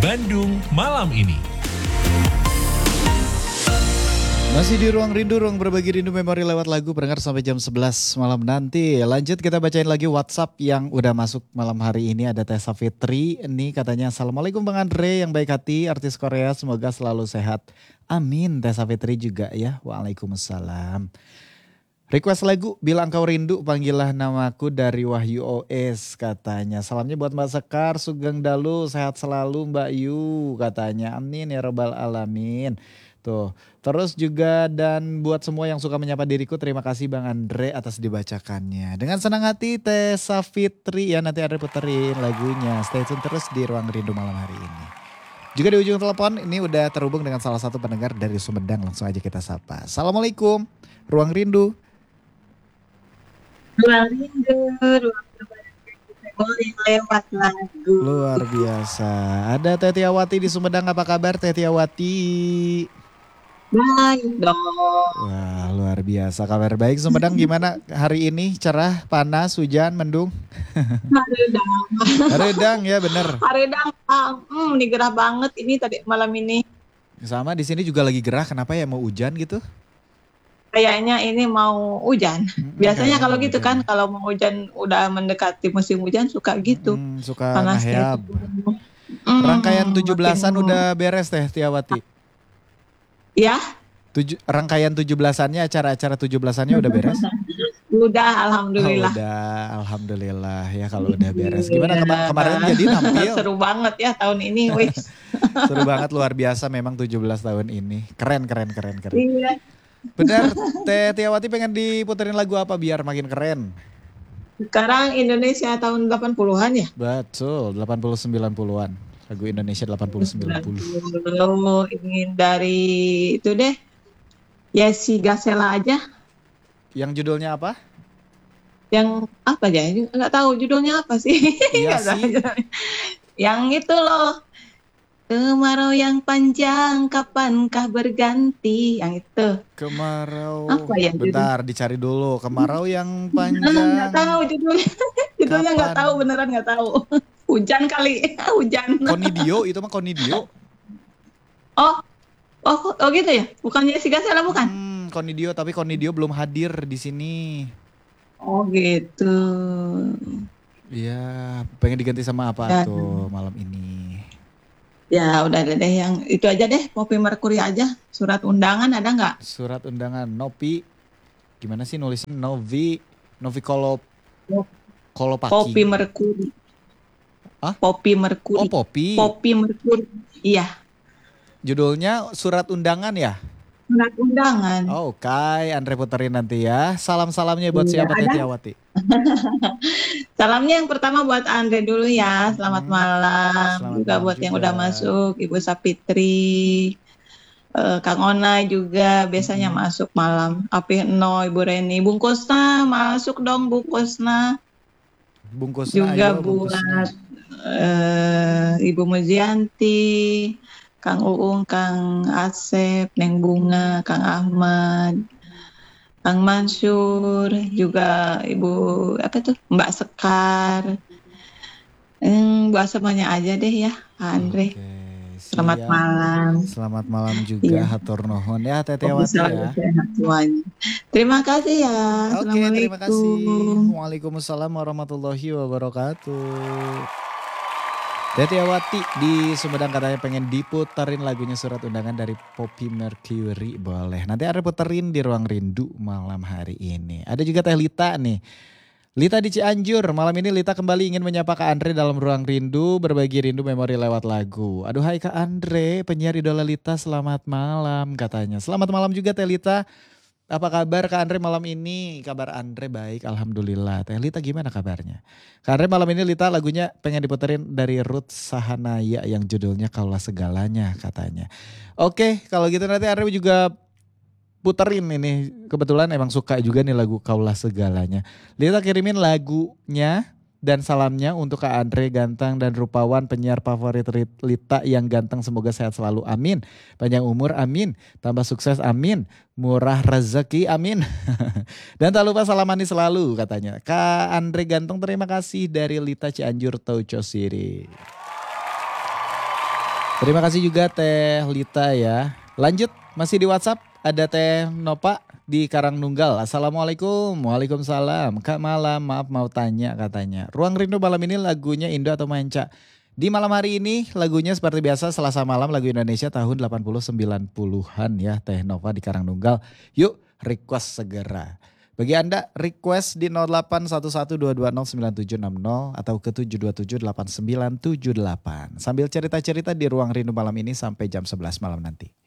Bandung malam ini. Masih di Ruang Rindu, ruang berbagi rindu memori lewat lagu pendengar sampai jam 11 malam nanti. Lanjut kita bacain lagi WhatsApp yang udah masuk malam hari ini. Ada Tessa Fitri, ini katanya Assalamualaikum Bang Andre yang baik hati, artis Korea semoga selalu sehat. Amin. Tessa Fitri juga ya, waalaikumsalam. Request lagu Bila Engkau Rindu Panggillah Namaku dari Wahyu OS katanya. Salamnya buat Mbak Sekar, Sugeng Dalu, sehat selalu Mbak Yu katanya. Amin ya robbal alamin. Tuh, terus juga dan buat semua yang suka menyapa diriku, terima kasih Bang Andre atas dibacakannya. Dengan senang hati Tessa Fitri ya, nanti Andre puterin lagunya. Stay tune terus di Ruang Rindu malam hari ini. Juga di ujung telepon ini udah terhubung dengan salah satu pendengar dari Sumedang, langsung aja kita sapa. Assalamualaikum, Ruang Rindu. Ruang Rindu, ruang berbagi lewat lagu. Luar biasa. Ada Teh Tiawati di Sumedang, apa kabar Teh Tiawati? Baik dong. Wah luar biasa, kabar baik. Sumedang gimana hari ini? Cerah, panas, hujan, mendung? Haredang. Redang ya bener. Haredang, ini gerah banget ini tadi malam ini. Sama di sini juga lagi gerah, kenapa ya mau hujan gitu? Kayaknya ini mau hujan. Biasanya kayaknya kalau mau gitu hujan. kan, kalau mau hujan udah mendekati musim hujan suka gitu. Suka Panasnya. ngeheyab. Rangkaian 17-an makin- udah beres Teh Tiawati? Ya, Rangkaian 17-annya, acara-acara 17-annya udah beres? udah Oh, alhamdulillah. udah, alhamdulillah ya kalau udah beres. Gimana kemarin jadi nampil? Seru banget ya tahun ini, wis. Seru banget, luar biasa memang 17 tahun ini. Keren. Iya. Benar, Teh Tiawati pengen diputerin lagu apa biar makin keren? Sekarang Indonesia tahun 80-an ya? Betul, 80-90-an. Lagu Indonesia 80-90. Ingin dari itu deh, Yesi Gasela aja. Yang judulnya apa? Yang apa aja? Nggak tahu judulnya apa sih. Iya Nggak tahu sih. judulnya. Yang itu loh. Kemarau yang panjang, kapankah berganti? Yang itu. Kemarau. Apa ya Bentar, dicari dulu. Kemarau yang Nggak panjang. tahu judulnya. Judulnya nggak Kapan? tahu, beneran nggak tahu. Hujan kali, hujan. Konidio, itu mah Konidio. Oh gitu ya? Bukannya Yesi Gasela bukan? Konidio, tapi Konidio belum hadir di sini. Oh gitu. Iya, pengen diganti sama apa Ya. tuh malam ini? Ya udah deh yang itu aja deh, Poppy Mercury aja. Surat undangan ada nggak? Surat undangan Novi. Gimana sih nulisnya? Novi Kolopaki. Poppy Mercury. Hah? Poppy Mercury. Oh, Poppy. Poppy Mercury. Iya, Judulnya Surat Undangan ya? surat undangan. Oh, Oke, Andre puterin nanti ya. Salam-salamnya buat Iya, siapa Teh ada. Tiawati? Salamnya yang pertama buat Andre dulu ya. Selamat malam. Selamat Juga malam buat yang juga. udah masuk, Ibu Sapitri, Kang Onai juga biasanya masuk malam. Api No, Ibu Reni, Bung Kosna masuk dong Bu Kosna. Bungkusna Juga ayo, bungkusna. buat Ibu Mujianti, Kang Uung, Kang Asep, Neng Bunga, Kang Ahmad, Kang Mansur, juga Ibu apa tuh Mbak Sekar, buat semuanya aja deh ya, Andre. Oke, Selamat siap. malam. Selamat malam juga, Iya. hatur nuhun ya Teh Semoga Tiawati selalu ya. sehat semuanya. Terima kasih ya. Oke, terima kasih. Assalamualaikum. Waalaikumsalam warahmatullahi wabarakatuh. Teh Tiawati di Sumedang katanya pengen diputerin lagunya Surat Undangan dari Poppy Mercury. Boleh, nanti ada puterin di Ruang Rindu malam hari ini. Ada juga Teh Lita nih. Lita di Cianjur, malam ini Lita kembali ingin menyapa Kak Andre dalam Ruang Rindu, berbagi rindu memori lewat lagu. Aduh hai Kak Andre, penyiar idola Lita, selamat malam katanya. Selamat malam juga Teh Lita. Apa kabar Kak Andre malam ini? Kabar Andre baik, alhamdulillah. Teh Lita gimana kabarnya? Kak Andre malam ini Lita lagunya pengen diputerin dari Ruth Sahanaya yang judulnya Kaulah Segalanya katanya. Oke, kalau gitu nanti Andre juga puterin ini. Kebetulan emang suka juga nih lagu Kaulah Segalanya. Lita kirimin lagunya dan salamnya untuk Kak Andre ganteng dan rupawan, penyiar favorit Lita yang ganteng, semoga sehat selalu amin, panjang umur amin, tambah sukses amin, murah rezeki amin. Dan tak lupa salamani selalu katanya. Kak Andre ganteng, terima kasih dari Lita Cianjur Tauco Siri. Terima kasih juga Teh Lita ya. Lanjut masih di WhatsApp ada Teh Nopa di Karangnunggal. Assalamualaikum. Waalaikumsalam. Kak malam, maaf mau tanya katanya. Ruang Rindu malam ini lagunya Indo atau Manca? Di malam hari ini lagunya seperti biasa Selasa malam lagu Indonesia tahun 80-90-an ya Teh Nova di Karangnunggal. Yuk request segera. Bagi Anda request di 081122097760 atau ke 7278978. Sambil cerita-cerita di Ruang Rindu malam ini sampai jam 11 malam nanti.